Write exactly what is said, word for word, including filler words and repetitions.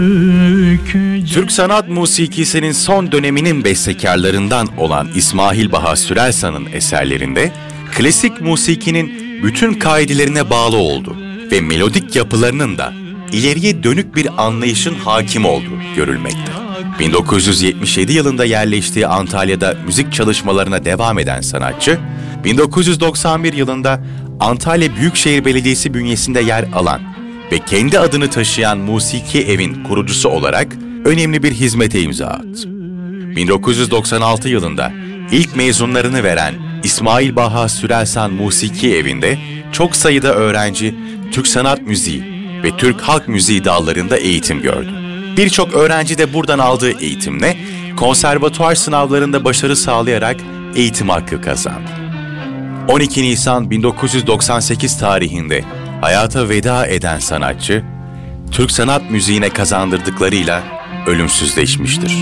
Türk sanat musikisinin son döneminin bestekarlarından olan İsmail Baha Sürelsan'ın eserlerinde klasik musikinin bütün kaidelerine bağlı oldu ve melodik yapılarının da ileriye dönük bir anlayışın hakim olduğu görülmekte. bin dokuz yüz yetmiş yedi yılında yerleştiği Antalya'da müzik çalışmalarına devam eden sanatçı, bin dokuz yüz doksan bir yılında Antalya Büyükşehir Belediyesi bünyesinde yer alan ve kendi adını taşıyan Musiki Ev'in kurucusu olarak önemli bir hizmete imza attı. bin dokuz yüz doksan altı yılında ilk mezunlarını veren İsmail Baha Sürelsan Musiki Evi'nde çok sayıda öğrenci Türk sanat müziği ve Türk halk müziği dallarında eğitim gördü. Birçok öğrenci de buradan aldığı eğitimle konservatuar sınavlarında başarı sağlayarak eğitim hakkı kazandı. on iki Nisan bin dokuz yüz doksan sekiz tarihinde hayata veda eden sanatçı, Türk sanat müziğine kazandırdıklarıyla ölümsüzleşmiştir.